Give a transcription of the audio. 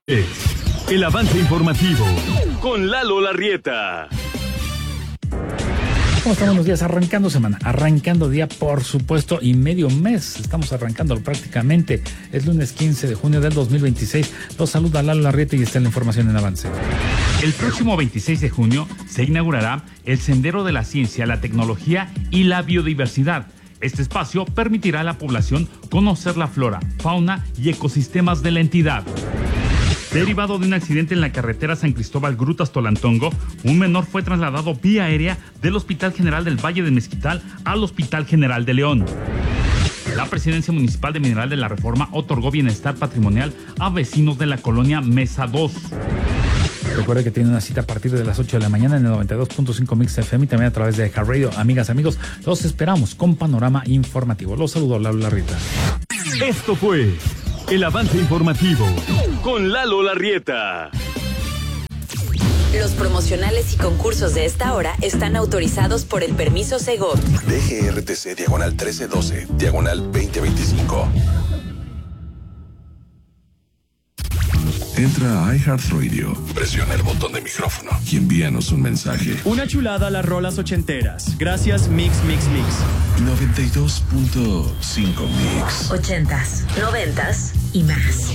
El avance informativo con Lalo Larrieta. ¿Cómo están? Buenos días, arrancando semana, arrancando día, por supuesto, y medio mes. Estamos arrancándolo prácticamente. Es lunes 15 de junio del 2026. Los saluda Lalo Larrieta y está en la información en avance. El próximo 26 de junio se inaugurará el Sendero de la Ciencia, la Tecnología y la Biodiversidad. Este espacio permitirá a la población conocer la flora, fauna y ecosistemas de la entidad. Derivado de un accidente en la carretera San Cristóbal Grutas Tolantongo, un menor fue trasladado vía aérea del Hospital General del Valle de Mezquital al Hospital General de León. La Presidencia Municipal de Mineral de la Reforma otorgó bienestar patrimonial a vecinos de la colonia Mesa 2. Recuerde que tiene una cita a partir de las 8 de la mañana en el 92.5 Mix FM y también a través de Car Radio. Amigas, amigos, los esperamos con panorama informativo. Los saludo, Lalo Larrieta. Esto fue el avance informativo con Lalo Larrieta. Los promocionales y concursos de esta hora están autorizados por el permiso Segov. DGRTC diagonal 1312, diagonal 2025. Entra a iHeartRadio, presiona el botón de micrófono y envíanos un mensaje. Una chulada a las rolas ochenteras. Gracias Mix. 92.5 Mix. 80s, 90s y más.